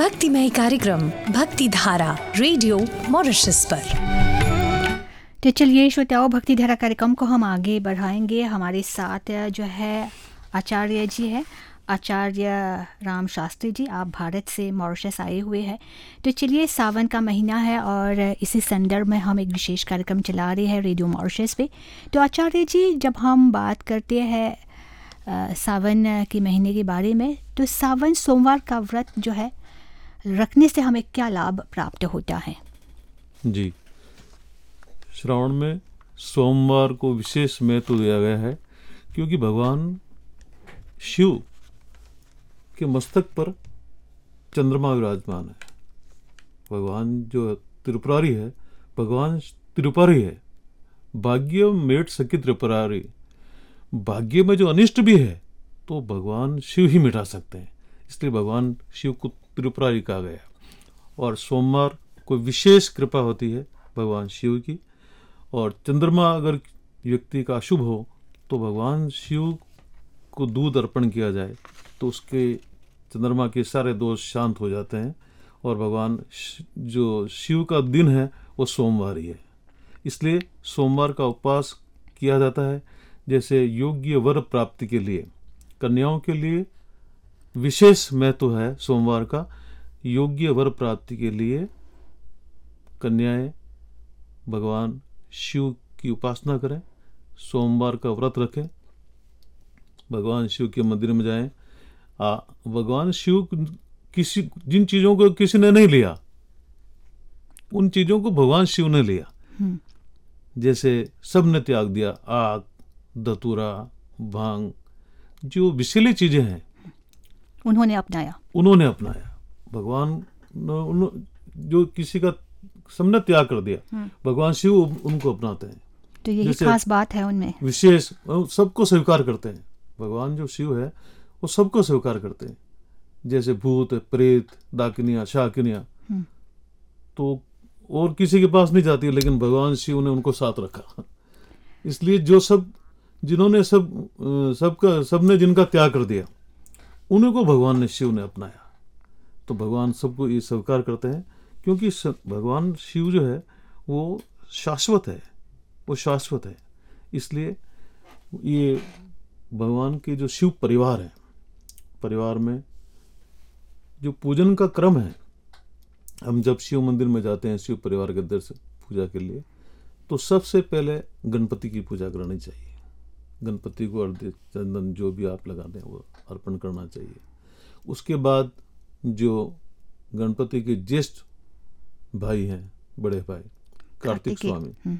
भक्तिमय कार्यक्रम भक्ति धारा रेडियो मॉरिशस पर। तो चलिए श्रोताओं, भक्ति धारा कार्यक्रम को हम आगे बढ़ाएंगे। हमारे साथ जो है आचार्य जी है, आचार्य राम शास्त्री जी। आप भारत से मॉरिशस आए हुए हैं। तो चलिए, सावन का महीना है और इसी संदर्भ में हम एक विशेष कार्यक्रम चला रहे हैं रेडियो मॉरिशस पे। तो आचार्य जी, जब हम बात करते हैं सावन के महीने के बारे में, तो सावन सोमवार का व्रत जो है रखने से हमें क्या लाभ प्राप्त होता है? जी, श्रावण में सोमवार को विशेष महत्व दिया गया है, क्योंकि भगवान शिव के मस्तक पर चंद्रमा विराजमान है। भगवान जो त्रिपुरारी है, भगवान त्रिपुरारी है। भाग्य मेट सखी त्रिपुरारी। भाग्य में जो अनिष्ट भी है तो भगवान शिव ही मिटा सकते हैं, इसलिए भगवान शिव को त्रिपुरारी कहा गया। और सोमवार को विशेष कृपा होती है भगवान शिव की। और चंद्रमा अगर व्यक्ति का अशुभ हो तो भगवान शिव को दूध अर्पण किया जाए तो उसके चंद्रमा के सारे दोष शांत हो जाते हैं। और भगवान जो शिव का दिन है वो सोमवार ही है, इसलिए सोमवार का उपवास किया जाता है। जैसे योग्य वर प्राप्ति के लिए कन्याओं के लिए विशेष महत्व है सोमवार का। योग्य वर प्राप्ति के लिए कन्याएं भगवान शिव की उपासना करें, सोमवार का व्रत रखें, भगवान शिव के मंदिर में जाएं। भगवान शिव जिन चीज़ों को किसी ने नहीं लिया, उन चीज़ों को भगवान शिव ने लिया। जैसे सब ने त्याग दिया, आग, धतूरा, भांग, जो विषैली चीज़ें हैं उन्होंने अपनाया। भगवान जो किसी का सबने त्याग कर दिया, भगवान शिव उनको अपनाते हैं। तो यही खास बात है उनमें, विशेष सबको स्वीकार करते हैं। भगवान जो शिव है वो सबको स्वीकार करते हैं। जैसे भूत, प्रेत, डाकिनियाँ, शाकिनियाँ तो और किसी के पास नहीं जाती, लेकिन भगवान शिव ने उनको साथ रखा। इसलिए जो जिन्होंने सबने जिनका त्याग कर दिया, उन्हीं को भगवान ने शिव ने अपनाया। तो भगवान सबको ये स्वीकार करते हैं, क्योंकि भगवान शिव जो है वो शाश्वत है। इसलिए ये भगवान के जो शिव परिवार है, परिवार में जो पूजन का क्रम है, हम जब शिव मंदिर में जाते हैं शिव परिवार के दर्शन पूजा के लिए, तो सबसे पहले गणपति की पूजा करनी चाहिए। गणपति को अर्घ्य, चंदन जो भी आप लगाते हैं वो अर्पण करना चाहिए। उसके बाद जो गणपति के ज्येष्ठ भाई हैं, बड़े भाई कार्तिक स्वामी,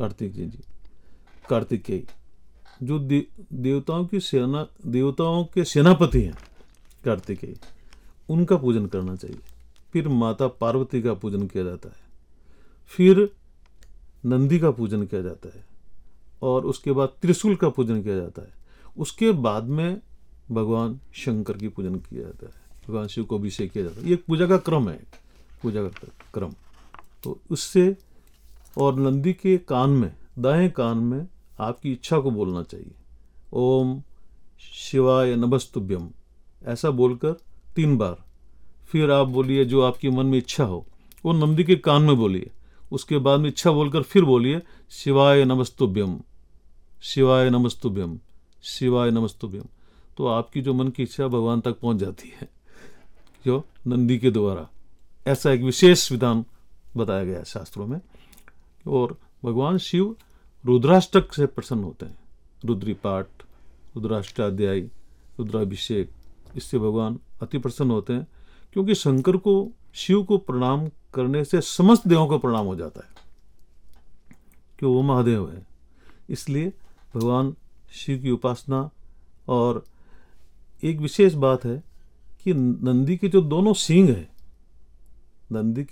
कार्तिकेय, जो देवताओं के सेनापति हैं कार्तिकेय, उनका पूजन करना चाहिए। फिर माता पार्वती का पूजन किया जाता है, फिर नंदी का पूजन किया जाता है, और उसके बाद त्रिशूल का पूजन किया जाता है। उसके बाद में भगवान शंकर की पूजन किया जाता है, भगवान शिव को अभिषेक किया जाता है। ये पूजा का क्रम है, तो उससे, और नंदी के कान में, दाएं कान में आपकी इच्छा को बोलना चाहिए। ओम शिवाय नमस्तुभ्यम, ऐसा बोलकर 3 बार। फिर आप बोलिए जो आपकी मन में इच्छा हो, वो नंदी के कान में बोलिए। उसके बाद में इच्छा बोलकर फिर बोलिए शिवाय नमस्तुभ्यम, शिवाय नमस्तुभ्यम, शिवाय नमस्तुभ्यम। तो आपकी जो मन की इच्छा भगवान तक पहुंच जाती है, जो नंदी के द्वारा। ऐसा एक विशेष विधान बताया गया है शास्त्रों में। और भगवान शिव रुद्राष्टक से प्रसन्न होते हैं। रुद्री पाठ, रुद्राष्टाध्यायी, रुद्राभिषेक, इससे भगवान अति प्रसन्न होते हैं, क्योंकि शंकर को, शिव को प्रणाम करने से समस्त देवों को प्रणाम हो जाता है, कि वो महादेव है। इसलिए भगवान शिव की उपासना। और एक विशेष बात है कि नंदी के जो दोनों सींग है, नंदी